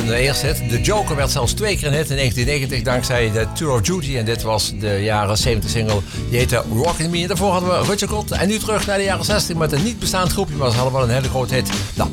een eerste hit. The Joker werd zelfs 2 keer een hit in 1990 dankzij de Tour of Duty. En dit was de jaren 70 single. Die heette Rockin' Me. En daarvoor hadden we Rutger Kot. En nu terug naar de jaren 60 met een niet bestaand groepje. Maar ze hadden wel een hele grote hit.